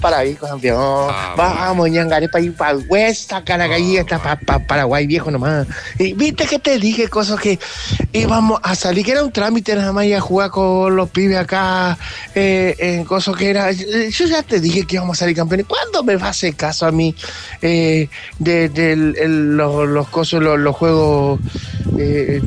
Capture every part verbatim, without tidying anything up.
para ahí, campeón. Ah, vamos, ñangaré, para ir para Huesta, Caracay, hasta pa, pa, Paraguay, viejo nomás. Y viste que te dije cosas que íbamos a salir, que era un trámite nada más, y a jugar con los pibes acá, eh, en cosas que era. Yo ya te dije que íbamos a salir campeones. ¿Cuándo me va a hacer caso a mí eh, de, de el, el, los, los cosas, los, los juegos eh,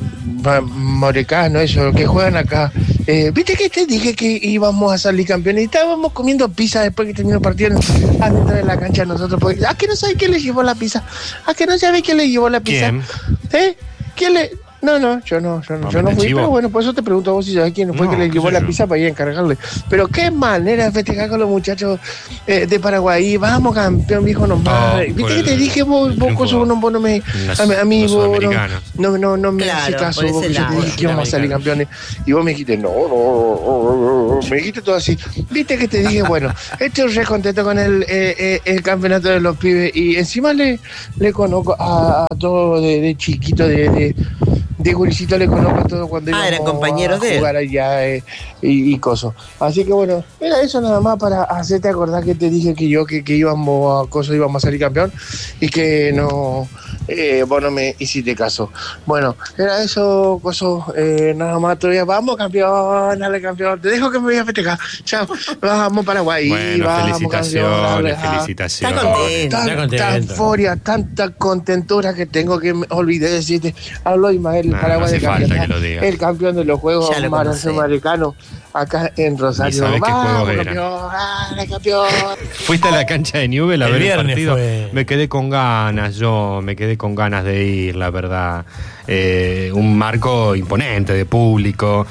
morecanos, eso, que juegan acá? Eh, viste que te dije que íbamos a salir campeones y estábamos comiendo pizza después que terminó el partido adentro de la cancha nosotros. Porque, ¿a qué no sabes quién le llevó la pizza? ¿A qué no sabes quién le llevó la pizza? ¿Quién? ¿Eh? ¿Quién le...? No, no, yo no, yo no, yo no fui, pero bueno, por eso te pregunto a vos si sabés quién fue no, que le llevó la yo. pizza para ir a encargarle. Pero qué manera de festejar con los muchachos eh, de Paraguay. Vamos, campeón, viejo, nomás. Oh, viste que te dije, vos, vos, vos, vos, no, vos no me... Las, a, a mí, vos no, no, no, no me claro, hace caso. Vos, yo te dije que íbamos a salir campeones. Y vos me dijiste, no, no, no, no, me dijiste todo así. Viste que te dije, bueno, estoy re contento con el, eh, eh, el campeonato de los pibes. Y encima le, le conozco a, a todos de, de chiquito, de... de de gurisito le conozco todo cuando ah, íbamos eran compañeros a jugar de allá eh, y, y cosas. Así que bueno, era eso nada más para hacerte acordar que te dije que yo que, que íbamos a cosas, íbamos a salir campeón y que no, eh, vos no me hiciste caso. Bueno, era eso, cosas, eh, nada más todavía. Vamos, campeón, dale, campeón. Te dejo que me voy a festejar. Chao, vamos Paraguay. Bueno, vamos, felicitaciones, campeón, felicitaciones. Está contento, tanta está contento. euforia, tanta contentura que tengo que me olvidé de decirte. Hablo Ismael. No, Paraguay, no hace el, falta campeón, que lo diga. el campeón de los Juegos Americanos acá en Rosario. ¿Y sabés qué juegos eran? Campeón, ah, campeón. ¿Fuiste a la cancha de Newell a el ver el partido? Fue... Me quedé con ganas, yo me quedé con ganas de ir, la verdad. Eh, un marco imponente de público.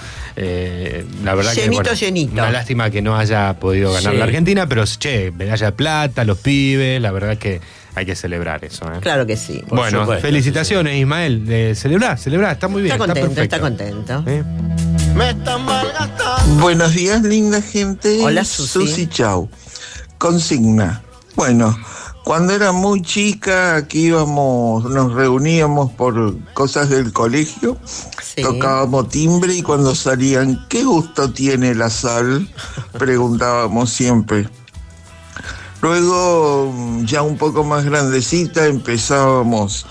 Eh, la verdad llenito, que bueno, llenito. Una lástima que no haya podido ganar sí. la Argentina, pero che, medalla de plata, los pibes, la verdad que hay que celebrar eso, ¿eh? Claro que sí. Bueno, supuesto, felicitaciones, sí. Ismael. Eh, celebrá, celebrá, está muy bien. Está contento, está, está contento. ¿Eh? Me están malgastando. Buenos días, linda gente. Hola, Susi. Susi, chau. Consigna. Bueno, cuando era muy chica, aquí íbamos, nos reuníamos por cosas del colegio, sí. tocábamos timbre y cuando salían, ¿qué gusto tiene la sal? Preguntábamos siempre. Luego, ya un poco más grandecita, empezábamos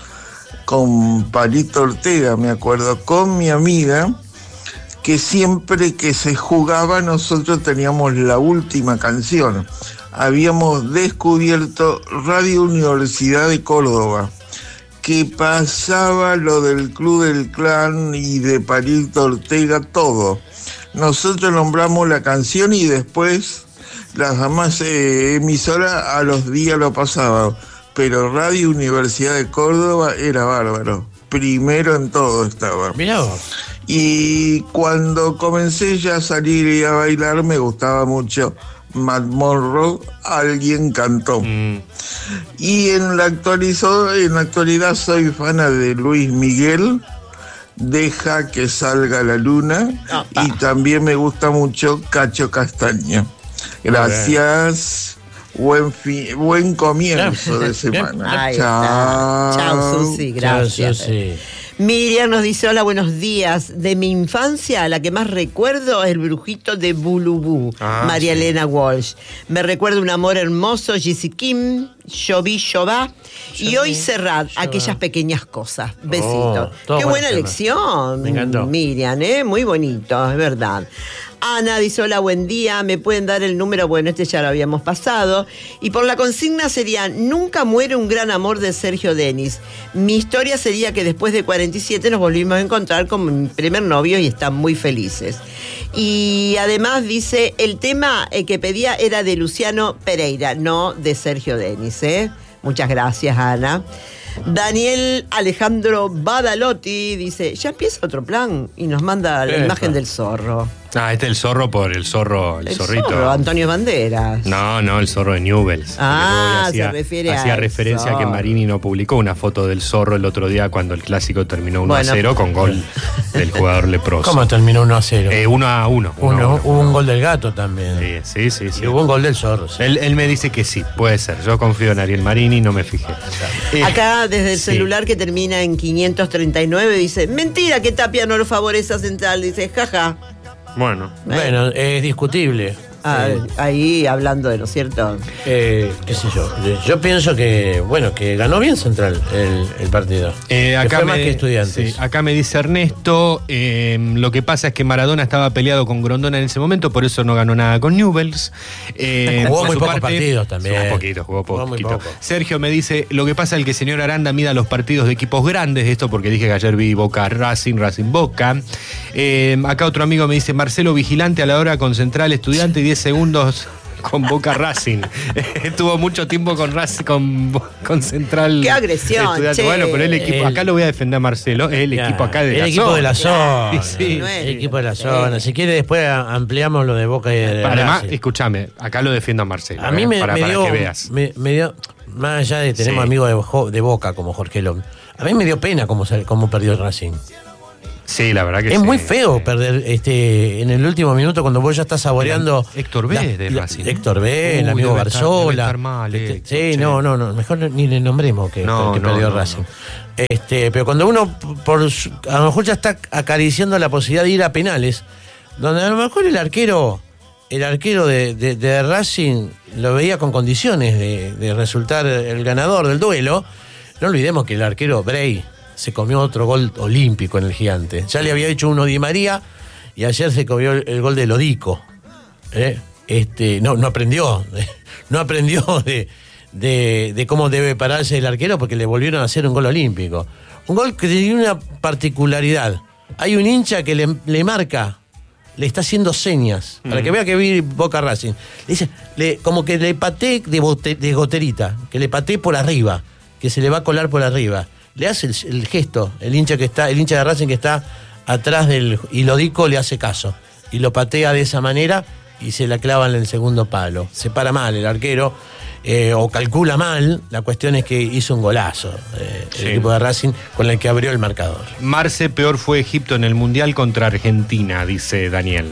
con Palito Ortega, me acuerdo, con mi amiga, que siempre que se jugaba nosotros teníamos la última canción. Habíamos descubierto Radio Universidad de Córdoba, que pasaba lo del Club del Clan y de Palito Ortega, todo. Nosotros nombramos la canción y después las demás eh, emisoras a los días lo pasaban, pero Radio Universidad de Córdoba era bárbaro. Primero en todo estaba. Mirá vos. Y cuando comencé ya a salir y a bailar me gustaba mucho Matt Monroe, Alguien Cantó. Mm. Y en la, actualizó, en la actualidad soy fana de Luis Miguel, Deja que salga la luna, oh, y ah. también me gusta mucho Cacho Castaña. Gracias. Buen fin, buen comienzo de semana. Chao. Chao, Susi. Gracias. Chao, Susi. Miriam nos dice, hola, buenos días. De mi infancia, la que más recuerdo es el brujito de Bulubú, ah, María sí. Elena Walsh. Me recuerda un amor hermoso, Jessy Kim, Jovi Jová, y hoy Serrat, aquellas pequeñas cosas. Besitos. Oh, qué buena elección, Miriam, ¿eh? Muy bonito, es verdad. Ana dice, hola, buen día, ¿me pueden dar el número? Bueno, este ya lo habíamos pasado. Y por la consigna sería, nunca muere un gran amor de Sergio Denis. Mi historia sería que después de cuarenta y siete nos volvimos a encontrar con mi primer novio y están muy felices. Y además dice, el tema que pedía era de Luciano Pereira, no de Sergio Denis, ¿eh? Muchas gracias, Ana. Daniel Alejandro Badalotti dice, ya empieza otro plan, y nos manda la Epa. imagen del zorro. Ah, este es el zorro por el zorro, el, el zorrito. Zorro, Antonio Banderas. No, no, el zorro de Newell's. Ah, hacía, se refiere a Hacía referencia a que Marini no publicó una foto del zorro el otro día cuando el clásico terminó uno bueno, a cero con gol del jugador leproso. ¿Cómo terminó uno a cero? Eh, uno a uno. Uno, hubo un gol del gato también. Sí, sí, sí. sí. Y hubo un gol del zorro. Sí. Él, él me dice que sí, puede ser. Yo confío en Ariel Marini, no me fijé. Eh, Acá desde el sí. celular que termina en quinientos treinta y nueve dice, mentira que Tapia no lo favorece a Central. Dice, jaja. Bueno. Bueno, es discutible. Ah, Eh, ahí hablando de, ¿no es cierto? eh, qué sé yo. Yo pienso que, bueno, que ganó bien Central el, el partido. Eh, Que acá, fue me, más que Estudiantes. sí, acá me dice Ernesto, eh, lo que pasa es que Maradona estaba peleado con Grondona en ese momento, por eso no ganó nada con Newell's. Eh, Jugó por muy su pocos partidos también. Jugó poquito, jugó Jugó muy poquito. poco. Sergio me dice, lo que pasa es que el señor Aranda mida los partidos de equipos grandes, esto porque dije que ayer vi Boca Racing, Racing Boca. Eh, acá otro amigo me dice, Marcelo vigilante a la hora con Central Estudiante y diez segundos con Boca Racing. Estuvo mucho tiempo con Racing, con, con Central. ¡Qué agresión, Estudiante. che! Bueno, pero el equipo, El- acá lo voy a defender a Marcelo, es el Ya, equipo acá de el la equipo zona. de la zona. Sí. El equipo de la zona. Si quiere, después ampliamos lo de Boca y de Además, Racing. escúchame, acá lo defiendo a Marcelo. A mí eh, me, para, me para dio, que veas. Me, me dio, más allá de tenemos Sí. amigos de, Jo- de Boca como Jorge Lom, a mí me dio pena cómo, sal- cómo perdió el Racing. Sí, la verdad que Es sí. muy feo perder este en el último minuto cuando vos ya estás saboreando. Héctor B. la- de la- Racing. Héctor B, el Uy, amigo debe estar- debe Barzola. estar mal, Este, Héctor, sí, che. no, no, no, mejor ni le nombremos que, No, que no, perdió no, Racing. no. Este, pero cuando uno por su- a lo mejor ya está acariciando la posibilidad de ir a penales, donde a lo mejor el arquero, el arquero de, de- de Racing lo veía con condiciones de, de resultar el ganador del duelo, no olvidemos que el arquero Bray se comió otro gol olímpico en el Gigante. Ya le había hecho uno Di María y ayer se comió el, el gol de Lodico. ¿Eh? Este, no, no aprendió, no aprendió de, de, de cómo debe pararse el arquero porque le volvieron a hacer un gol olímpico. Un gol que tiene una particularidad. Hay un hincha que le, le marca, le está haciendo señas, para que vea que vi Boca Racing. Le dice, le, como que le paté de, bote- de goterita, que le paté por arriba, que se le va a colar por arriba. Le hace el, el gesto, el hincha que está, el hincha de Racing que está atrás del y Lodico le hace caso y lo patea de esa manera y se la clava en el segundo palo. Se para mal el arquero eh, o calcula mal. La cuestión es que hizo un golazo eh, Sí. el equipo de Racing con el que abrió el marcador. Marce, peor fue Egipto en el Mundial contra Argentina, dice Daniel.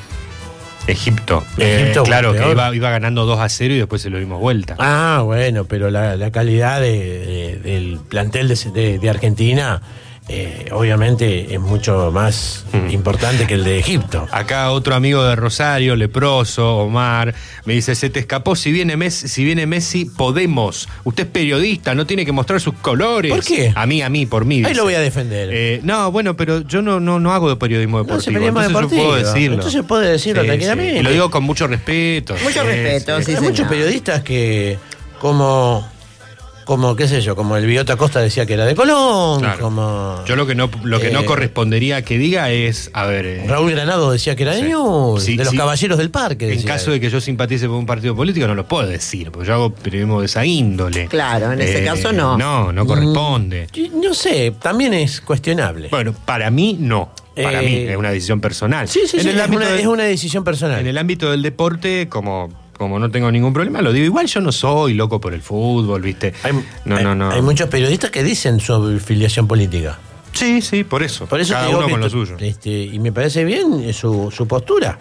Egipto. Egipto Eh, fue claro, que peor. iba, iba ganando dos a cero y después se lo dimos vuelta. Ah, bueno, pero la, la calidad de- de- del plantel de, de- de Argentina eh, obviamente es mucho más Mm. importante que el de Egipto. Acá otro amigo de Rosario, leproso, Omar, me dice, se te escapó, si viene Messi, si viene Messi, podemos. Usted es periodista, no tiene que mostrar sus colores. ¿Por qué? A mí, a mí, por mí. Ahí dice. lo voy a defender. Eh, no, bueno, pero yo no, no, no hago de periodismo No se deportivo. periodismo entonces deportivo. yo puedo decirlo. Entonces puede decirlo Sí, tranquilamente. sí. Y lo digo con mucho respeto. Mucho Sí, respeto, sí. sí, Hay señor. muchos periodistas que, como, como, qué sé yo, como el Biota Costa decía que era de Colón, Claro. como Yo lo que no, lo que no Eh, correspondería que diga es, a ver, eh, Raúl Granado decía que era de Sí. Newell's, Sí, de los sí. Caballeros del Parque. en decía caso él. de que yo simpatice por un partido político, no lo puedo decir, porque yo hago periodismo de esa índole. Claro, en ese Eh, caso no. No, no corresponde. Y No sé, también es cuestionable. Bueno, para mí no. Para Eh, mí es una decisión personal. sí, sí, en sí, el es, ámbito una, de- es una decisión personal. En el ámbito del deporte, como, como no tengo ningún problema, lo digo. Igual yo no soy loco por el fútbol, ¿viste? Hay, no, hay- no, no. hay muchos periodistas que dicen su filiación política. Sí, sí, por eso. Por eso Cada te digo uno que con lo esto- suyo. este, y me parece bien su, su postura.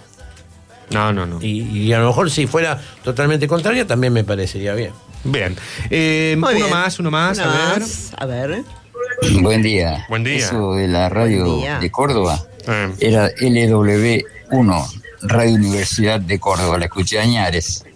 No, no, no. Y, y a lo mejor si fuera totalmente contraria también me parecería bien. Bien. Eh, Muy uno bien. más, uno más, Uno a ver. más, a ver. Buen día. Buen día. Eso de la radio Buen día. de Córdoba Eh, era L W uno, Radio Universidad de Córdoba. La escuché a Añares.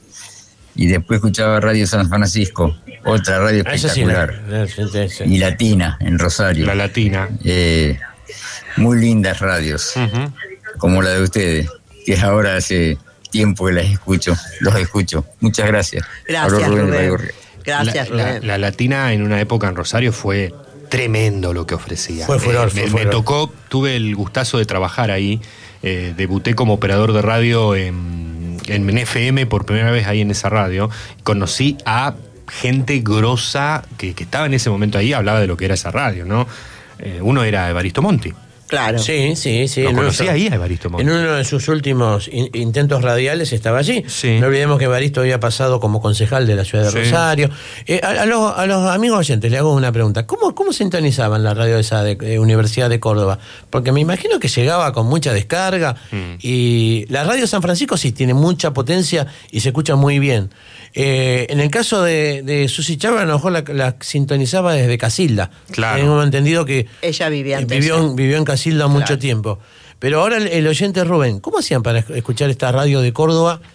Y después escuchaba Radio San Francisco, otra radio Ah, esa sí, la- espectacular. la- sí, sí, sí. Y Latina, en Rosario. la latina. Eh, muy lindas radios, Ujú. como la de ustedes, que ahora hace tiempo que las escucho, los escucho. Muchas gracias. Gracias, Hablo Rubén de Rubén. Baigorria. Gracias, la, la- Rubén. la latina en una época en Rosario fue tremendo lo que ofrecía. Fue furor, Eh, fue me, me furor. tocó, tuve el gustazo de trabajar ahí. Eh, debuté como operador de radio en, en F M por primera vez ahí en esa radio. Conocí a gente grosa que, que estaba en ese momento ahí, hablaba de lo que era esa radio, ¿no? Eh, uno era Evaristo Monti. Claro. Sí, sí, sí. Lo en conocí uno- ahí a Evaristo Monti. En uno de sus últimos in- intentos radiales estaba allí. Sí. No olvidemos que Evaristo había pasado como concejal de la ciudad de Sí. Rosario. Eh, a, a los, a los amigos oyentes les hago una pregunta. ¿Cómo, cómo sintonizaban la radio esa de, de Universidad de Córdoba? Porque me imagino que llegaba con mucha descarga. Mm. Y la radio San Francisco sí tiene mucha potencia y se escucha muy bien. Eh, en el caso de, de Susi Chávez, a lo mejor la, la sintonizaba desde Casilda. Claro. Tengo entendido que Ella vivía eh, antes. vivió, en- vivió en Casilda mucho Claro. tiempo. Pero ahora el, el oyente Rubén, ¿cómo hacían para esc- escuchar esta radio de Córdoba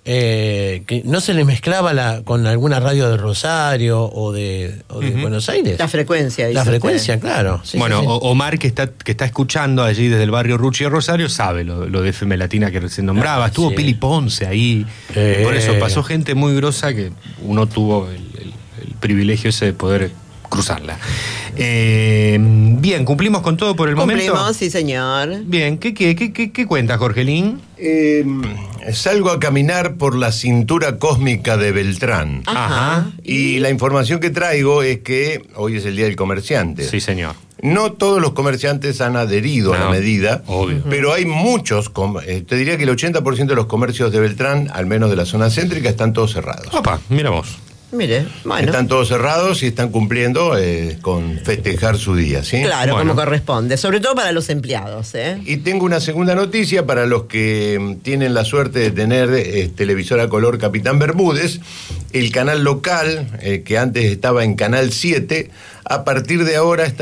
Eh, que no se le mezclaba la, con alguna radio de Rosario o de, o de uh-huh. Buenos Aires. La frecuencia. La frecuencia, usted. Claro. Sí, bueno, sí, sí. Omar, que está, que está escuchando allí desde el barrio Ruchi de Rosario, sabe lo, lo de F M Latina que recién nombraba. Ah, Estuvo sí. Pili Ponce ahí. Eh. Por eso pasó gente muy grosa que uno tuvo el, el, el privilegio ese de poder cruzarla. Eh, bien, ¿cumplimos con todo por el Cumplimos, momento? Cumplimos, sí, señor. Bien, ¿qué, qué, qué, qué, qué cuenta, Jorgelín? Eh, salgo a caminar por la cintura cósmica de Beltrán. Ajá. Y la información que traigo es que hoy es el Día del Comerciante. Sí, señor. No todos los comerciantes han adherido no, a la medida, obvio. Pero hay muchos, eh, te diría que el ochenta por ciento de los comercios de Beltrán, al menos de la zona céntrica, están todos cerrados. Opa, mira vos. Mire, bueno. Están todos cerrados y están cumpliendo eh, con festejar su día, ¿sí? Claro, bueno. como corresponde, sobre todo para los empleados, ¿eh? Y tengo una segunda noticia para los que tienen la suerte de tener eh, televisor a color Capitán Bermúdez. El canal local, eh, que antes estaba en Canal siete, a partir de ahora está